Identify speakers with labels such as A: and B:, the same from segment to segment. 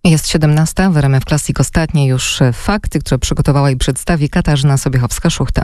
A: Jest 17, w RMF Classic ostatnie już fakty, które przygotowała i przedstawi Katarzyna Sobiechowska-Szuchta.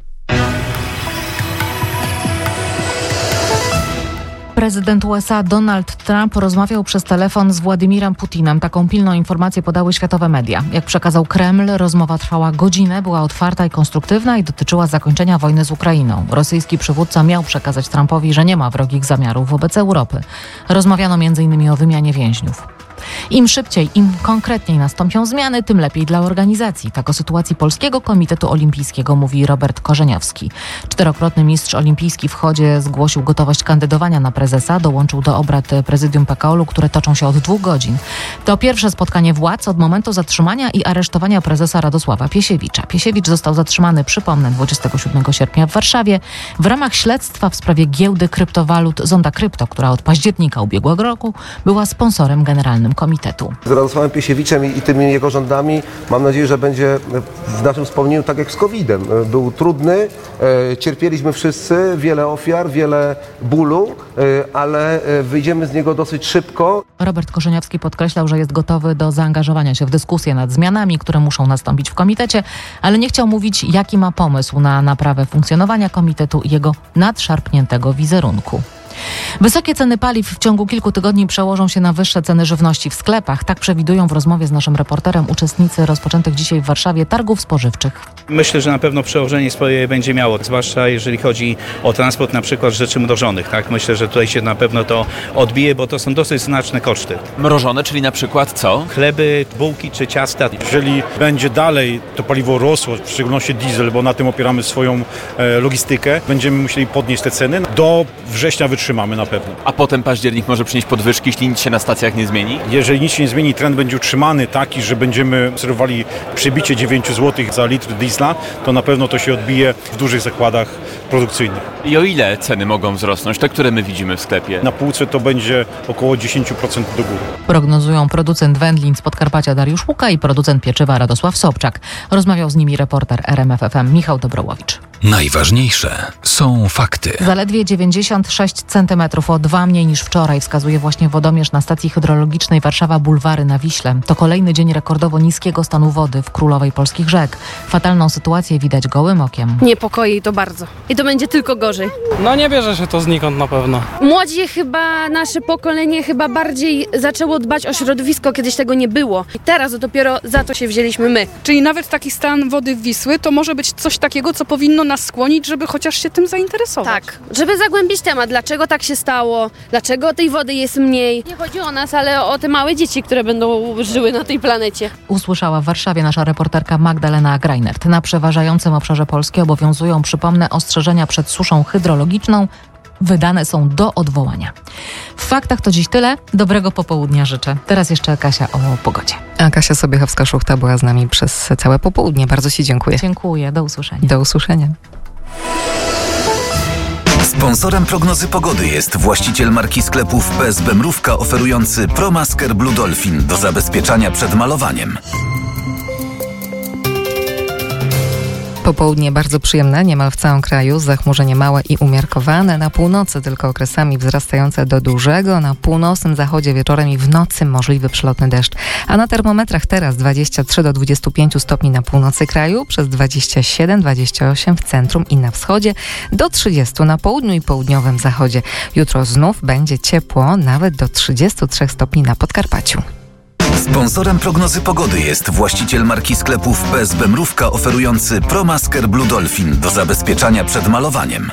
B: Prezydent USA Donald Trump rozmawiał przez telefon z Władimirem Putinem. Taką pilną informację podały światowe media. Jak przekazał Kreml, rozmowa trwała godzinę, była otwarta i konstruktywna i dotyczyła zakończenia wojny z Ukrainą. Rosyjski przywódca miał przekazać Trumpowi, że nie ma wrogich zamiarów wobec Europy. Rozmawiano m.in. o wymianie więźniów. Im szybciej, im konkretniej nastąpią zmiany, tym lepiej dla organizacji. Tak o sytuacji Polskiego Komitetu Olimpijskiego mówi Robert Korzeniowski. 4-krotny mistrz olimpijski w chodzie zgłosił gotowość kandydowania na prezesa. Dołączył do obrad prezydium PKOL-u, które toczą się od 2 godzin. To pierwsze spotkanie władz od momentu zatrzymania i aresztowania prezesa Radosława Piesiewicza. Piesiewicz został zatrzymany, przypomnę, 27 sierpnia w Warszawie w ramach śledztwa w sprawie giełdy kryptowalut Zonda Krypto, która od października ubiegłego roku była sponsorem generalnym komitetu.
C: Z Radosławem Piesiewiczem i tymi jego rządami mam nadzieję, że będzie w naszym wspomnieniu tak jak z COVID-em. Był trudny, cierpieliśmy wszyscy, wiele ofiar, wiele bólu, ale wyjdziemy z niego dosyć szybko.
B: Robert Korzeniowski podkreślał, że jest gotowy do zaangażowania się w dyskusję nad zmianami, które muszą nastąpić w komitecie, ale nie chciał mówić, jaki ma pomysł na naprawę funkcjonowania komitetu i jego nadszarpniętego wizerunku. Wysokie ceny paliw w ciągu kilku tygodni przełożą się na wyższe ceny żywności w sklepach. Tak przewidują w rozmowie z naszym reporterem uczestnicy rozpoczętych dzisiaj w Warszawie targów spożywczych.
D: Myślę, że na pewno przełożenie swoje będzie miało, zwłaszcza jeżeli chodzi o transport na przykład rzeczy mrożonych. Tak? Myślę, że tutaj się na pewno to odbije, bo to są dosyć znaczne koszty.
E: Mrożone, czyli na przykład co?
D: Chleby, bułki czy ciasta.
F: Jeżeli będzie dalej to paliwo rosło, w szczególności diesel, bo na tym opieramy swoją logistykę, będziemy musieli podnieść te ceny. Do września wytrzymamy na pewno.
E: A potem październik może przynieść podwyżki, jeśli nic się na stacjach nie zmieni?
F: Jeżeli nic się nie zmieni, trend będzie utrzymany taki, że będziemy obserwowali przebicie 9 zł za litr diesla, to na pewno to się odbije w dużych zakładach produkcyjnych.
E: I o ile ceny mogą wzrosnąć, te, które my widzimy w sklepie?
F: Na półce to będzie około 10% do góry.
B: Prognozują producent wędlin z Podkarpacia Dariusz Łuka i producent pieczywa Radosław Sobczak. Rozmawiał z nimi reporter RMF FM Michał Dobrołowicz.
G: Najważniejsze są fakty.
B: Zaledwie 96 cm, o 2 mniej niż wczoraj, wskazuje właśnie wodomierz na stacji hydrologicznej Warszawa Bulwary na Wiśle. To kolejny dzień rekordowo niskiego stanu wody w królowej polskich rzek. Fatalną sytuację widać gołym okiem.
H: Niepokoi to bardzo. I to będzie tylko gorzej.
I: No nie bierze się to znikąd na pewno.
H: Młodzi chyba, nasze pokolenie chyba bardziej zaczęło dbać o środowisko, kiedyś tego nie było. I teraz dopiero za to się wzięliśmy my.
J: Czyli nawet taki stan wody Wisły to może być coś takiego, co powinno nas skłonić, żeby chociaż się tym zainteresować.
H: Tak, żeby zagłębić temat, dlaczego tak się stało, dlaczego tej wody jest mniej. Nie chodzi o nas, ale o te małe dzieci, które będą żyły na tej planecie.
B: Usłyszała w Warszawie nasza reporterka Magdalena Greinert. Na przeważającym obszarze Polski obowiązują, przypomnę, ostrzeżenia przed suszą hydrologiczną. Wydane są do odwołania. W faktach to dziś tyle. Dobrego popołudnia życzę. Teraz jeszcze Kasia o pogodzie.
A: A Kasia Sobiechowska-Szuchta była z nami przez całe popołudnie. Bardzo Ci dziękuję.
B: Dziękuję. Do usłyszenia.
A: Do usłyszenia.
G: Sponsorem prognozy pogody jest właściciel marki sklepów PSB Mrówka oferujący ProMasker Blue Dolphin do zabezpieczania przed malowaniem.
A: Popołudnie bardzo przyjemne, niemal w całym kraju. Zachmurzenie małe i umiarkowane. Na północy tylko okresami wzrastające do dużego. Na północnym zachodzie wieczorem i w nocy możliwy przelotny deszcz. A na termometrach teraz 23 do 25 stopni na północy kraju, przez 27-28 w centrum i na wschodzie, do 30 na południu i południowym zachodzie. Jutro znów będzie ciepło, nawet do 33 stopni na Podkarpaciu.
G: Sponsorem prognozy pogody jest właściciel marki sklepów PSB Mrówka oferujący ProMasker Blue Dolphin do zabezpieczania przed malowaniem.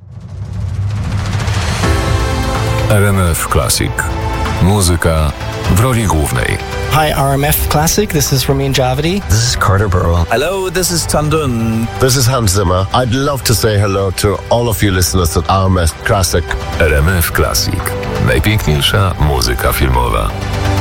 K: RMF Classic. Muzyka w roli głównej.
L: Hi, RMF Classic. This is Ramin Javadi.
M: This is Carter Burwell.
N: Hello, this is Tandun.
O: This is Hans Zimmer. I'd love to say hello to all of you listeners at RMF Classic.
K: RMF Classic. Najpiękniejsza muzyka filmowa.